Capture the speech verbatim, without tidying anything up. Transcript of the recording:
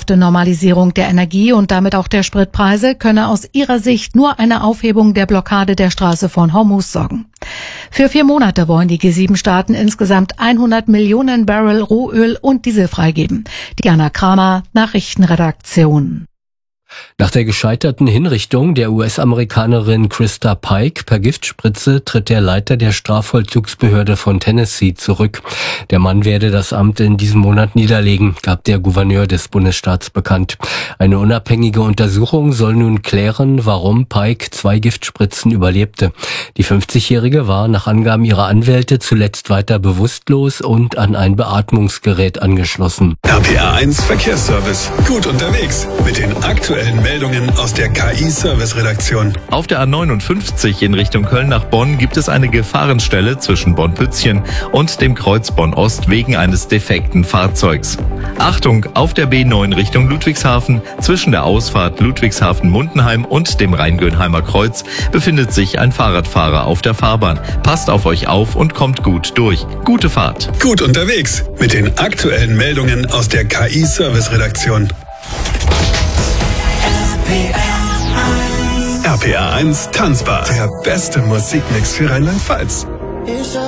dauerhafte Normalisierung der Energie und damit auch der Spritpreise könne aus ihrer Sicht nur eine Aufhebung der Blockade der Straße von Hormuz sorgen. Für vier Monate wollen die G sieben Staaten insgesamt hundert Millionen Barrel Rohöl und Diesel freigeben. Diana Kramer, Nachrichtenredaktion. Nach der gescheiterten Hinrichtung der U S-Amerikanerin Krista Pike per Giftspritze tritt der Leiter der Strafvollzugsbehörde von Tennessee zurück. Der Mann werde das Amt in diesem Monat niederlegen, gab der Gouverneur des Bundesstaats bekannt. Eine unabhängige Untersuchung soll nun klären, warum Pike zwei Giftspritzen überlebte. Die fünfzigjährige war nach Angaben ihrer Anwälte zuletzt weiter bewusstlos und an ein Beatmungsgerät angeschlossen. R P R eins Verkehrsservice. Gut unterwegs mit den aktuellen Meldungen aus der K I-Service-Redaktion. Auf der A neunundfünfzig in Richtung Köln nach Bonn gibt es eine Gefahrenstelle zwischen Bonn-Pützchen und dem Kreuz Bonn-Ost wegen eines defekten Fahrzeugs. Achtung, auf der B neun Richtung Ludwigshafen zwischen der Ausfahrt Ludwigshafen-Mundenheim und dem Rheingönheimer Kreuz befindet sich ein Fahrradfahrer auf der Fahrbahn. Passt auf euch auf und kommt gut durch. Gute Fahrt. Gut unterwegs mit den aktuellen Meldungen aus der K I-Service-Redaktion. R P R eins Tanzbar. Der beste Musikmix für Rheinland-Pfalz.